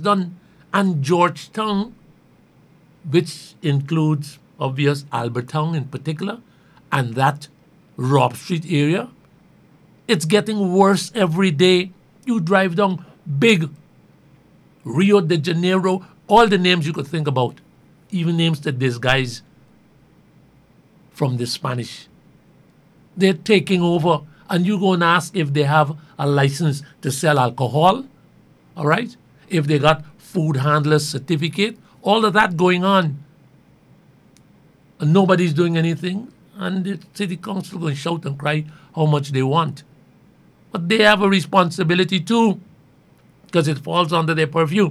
done. And Georgetown, which includes obvious Albertown in particular, and that Rob Street area, it's getting worse every day. You drive down big Rio de Janeiro, all the names you could think about, even names that disguise from the Spanish. They're taking over, and you go and ask if they have a license to sell alcohol, all right? If they got food handler certificate, all of that going on. And nobody's doing anything, and the city council going to shout and cry how much they want. But they have a responsibility too, because it falls under their purview.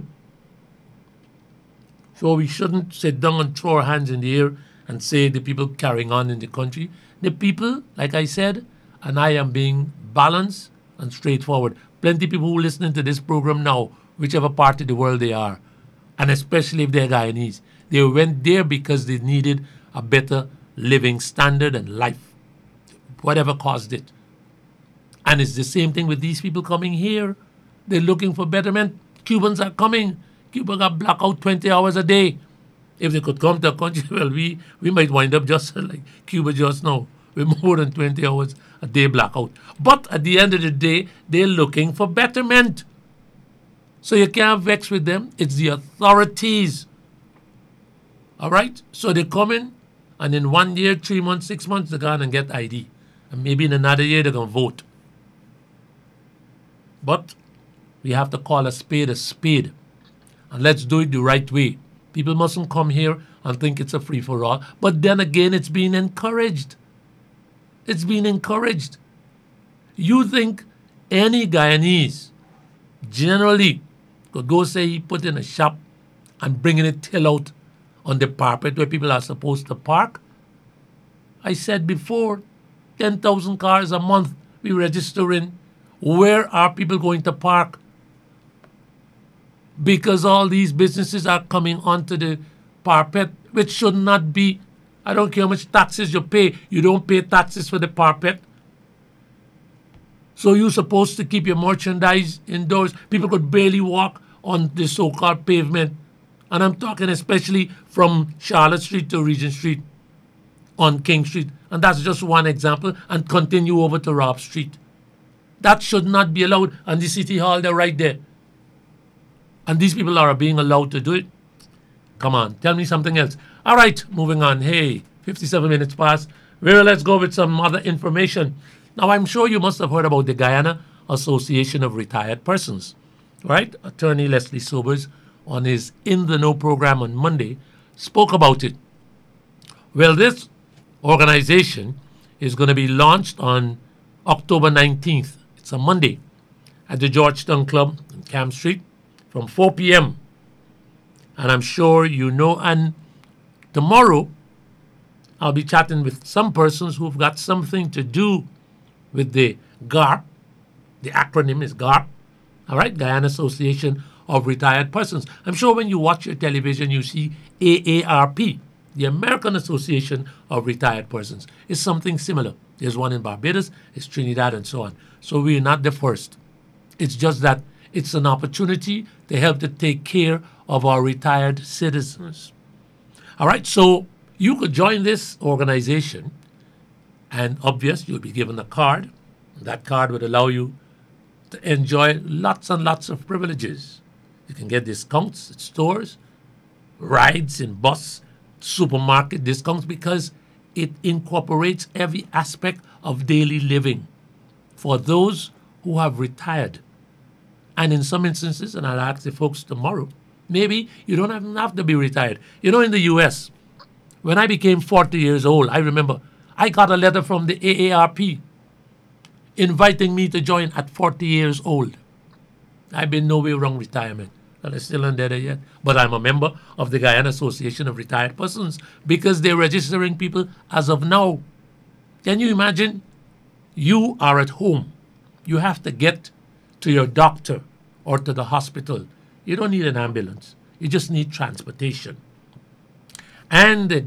So we shouldn't sit down and throw our hands in the air and say the people carrying on in the country. The people, like I said, and I am being balanced and straightforward. Plenty of people who are listening to this program now, whichever part of the world they are, and especially if they're Guyanese, they went there because they needed a better living standard and life, whatever caused it. And it's the same thing with these people coming here. They're looking for betterment. Cubans are coming. Cuba got blackout 20 hours a day. If they could come to a country, well, we might wind up just like Cuba just now, with more than 20 hours a day blackout. But at the end of the day, they're looking for betterment. So you can't vex with them. It's the authorities. All right? So they come in, and in 1 year, 3 months, 6 months, they're going to get ID. And maybe in another year, they're going to vote. But we have to call a spade a spade. And let's do it the right way. People mustn't come here and think it's a free-for-all. But then again, it's being encouraged. It's being encouraged. You think any Guyanese generally could go say he put in a shop and bringing it till out on the parapet where people are supposed to park? I said before, 10,000 cars a month we register in. Where are people going to park? Because all these businesses are coming onto the parapet, which should not be. I don't care how much taxes you pay. You don't pay taxes for the parapet. So you're supposed to keep your merchandise indoors. People could barely walk on the so-called pavement. And I'm talking especially from Charlotte Street to Regent Street on King Street. And that's just one example. And continue over to Rob Street. That should not be allowed. And the City Hall, they're right there. And these people are being allowed to do it. Come on, tell me something else. All right, moving on. Hey, 57 minutes past. Well, let's go with some other information. Now, I'm sure you must have heard about the Guyana Association of Retired Persons, right? Attorney Leslie Sobers, on his In the Know program on Monday, spoke about it. Well, this organization is going to be launched on October 19th. It's a Monday at the Georgetown Club in Camp Street from 4 p.m. And I'm sure you know. And tomorrow, I'll be chatting with some persons who've got something to do with the GARP. The acronym is GARP. All right, Guyana Association of Retired Persons. I'm sure when you watch your television, you see AARP, the American Association of Retired Persons. It's something similar. There's one in Barbados, it's Trinidad, and so on. So we're not the first. It's just that it's an opportunity to help to take care of our retired citizens. All right, so you could join this organization, and obvious, you'll be given a card. That card would allow you to enjoy lots and lots of privileges. You can get discounts at stores, rides in bus, supermarket discounts, because it incorporates every aspect of daily living for those who have retired. And in some instances, and I'll ask the folks tomorrow, maybe you don't even have to be retired. You know, in the U.S., when I became 40 years old, I remember I got a letter from the AARP inviting me to join at 40 years old. I've been nowhere wrong retirement. Well, I'm still not there yet. But I'm a member of the Guyana Association of Retired Persons because they're registering people as of now. Can you imagine? You are at home. You have to get to your doctor or to the hospital. You don't need an ambulance. You just need transportation. And the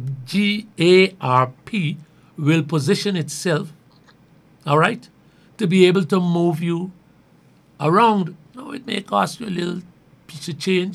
GARP will position itself, all right, to be able to move you around. Now, it may cost you a little piece of change